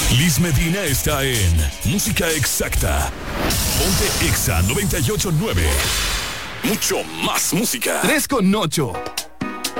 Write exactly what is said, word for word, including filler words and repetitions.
Liz Medina está en Música Exacta. Ponte Exa noventa y ocho punto nueve. Mucho más música. tres con ocho.